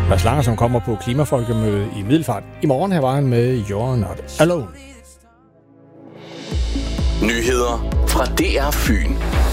Mads Langer, som kommer på Klimafolkemødet i Middelfart. I morgen her var han med You're Not Alone. Nyheder fra DR Fyn.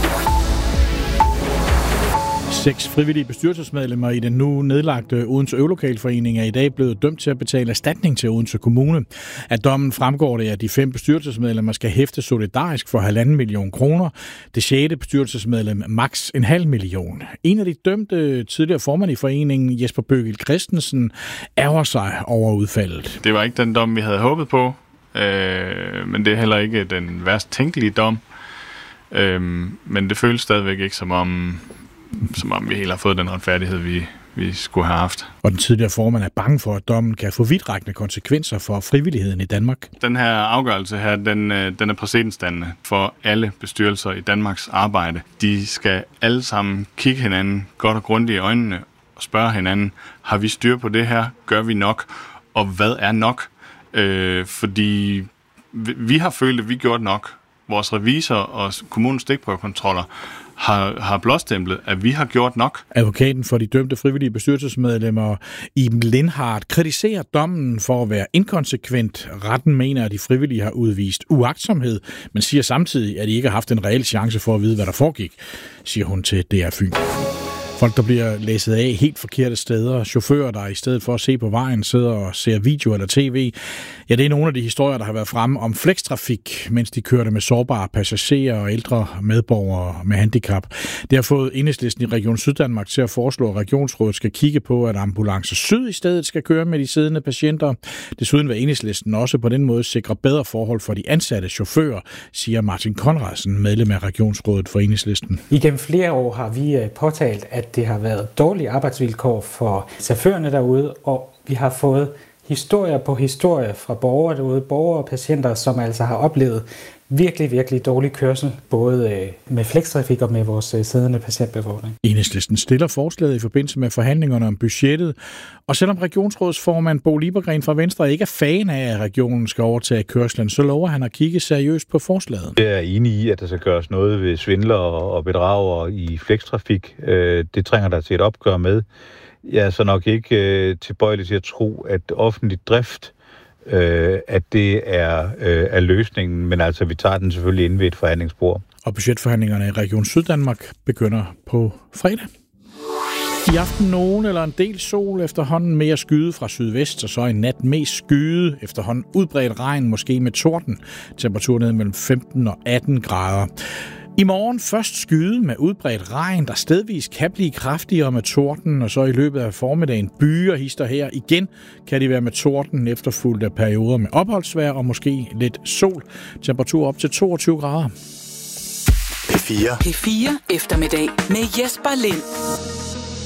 6 frivillige bestyrelsesmedlemmer i den nu nedlagte Odense Øvelokalforening er i dag blevet dømt til at betale erstatning til Odense Kommune. Af dommen fremgår det, at de 5 bestyrelsesmedlemmer skal hæfte solidarisk for 1,5 million kroner. Det 6. bestyrelsesmedlem maks 0,5 million. En af de dømte tidligere formand i foreningen, Jesper Bøgel Christensen, ærger sig over udfaldet. Det var ikke den dom, vi havde håbet på, men det er heller ikke den værst tænkelige dom. Men det føles stadigvæk ikke som om vi helt har fået den retfærdighed, vi skulle have haft. Og den tidligere formand er bange for, at dommen kan få vidtrækkende konsekvenser for frivilligheden i Danmark. Den her afgørelse her, den er præcedensdannende for alle bestyrelser i Danmarks arbejde. De skal alle sammen kigge hinanden godt og grundigt i øjnene og spørge hinanden, har vi styr på det her? Gør vi nok? Og hvad er nok? Fordi vi har følt, at vi gjorde nok. Vores revisor og kommunens stikprøvekontroller har blåstemplet, at vi har gjort nok. Advokaten for de dømte frivillige bestyrelsesmedlemmer, Iben Lindhardt, kritiserer dommen for at være inkonsekvent. Retten mener, at de frivillige har udvist uagtsomhed, men siger samtidig, at de ikke har haft en reel chance for at vide, hvad der foregik, siger hun til DR Fyn. Folk, der bliver læsset af helt forkerte steder, chauffører, der i stedet for at se på vejen sidder og ser video eller tv. Ja, det er nogle af de historier, der har været fremme om flextrafik, mens de kørte med sårbare passagerer og ældre medborgere med handicap. Det har fået Enhedslisten i Region Syddanmark til at foreslå, at Regionsrådet skal kigge på, at Ambulance Syd i stedet skal køre med de siddende patienter. Desuden vil Enhedslisten også på den måde sikre bedre forhold for de ansatte chauffører, siger Martin Konradsen, medlem af Regionsrådet for Enhedslisten. Igennem flere år har vi påtalt, at det har været dårlige arbejdsvilkår for chaufførerne derude, og vi har fået historier på historier fra borgere derude, borgere og patienter, som altså har oplevet virkelig, virkelig dårlig kørsel, både med flextrafik og med vores siddende patientbefordring. Enhedslisten stiller forslaget i forbindelse med forhandlingerne om budgettet, og selvom regionsrådsformand Bo Liebergreen fra Venstre ikke er fan af, at regionen skal overtage kørslen, så lover han at kigge seriøst på forslaget. Jeg er enig i, at der skal gøres noget ved svindler og bedragere i flextrafik. Det trænger der til et opgør med. Jeg er så nok ikke tilbøjelig til at tro, at offentlig drift at det er løsningen, men altså vi tager den selvfølgelig inde ved et forhandlingsbord. Og budgetforhandlingerne i Region Syddanmark begynder på fredag. I aften nogen eller en del sol, efterhånden mere skyde fra sydvest, og så i nat mest skyde, efterhånden udbredt regn, måske med torden. Temperatur ned mellem 15 og 18 grader. I morgen først skyde med udbredt regn, der stedvis kan blive kraftigere med torden, og så i løbet af formiddagen byer hister her. Igen kan de være med torden, efterfulgt af perioder med opholdsvejr og måske lidt sol. Temperatur op til 22 grader. P4 eftermiddag med Jesper Lind.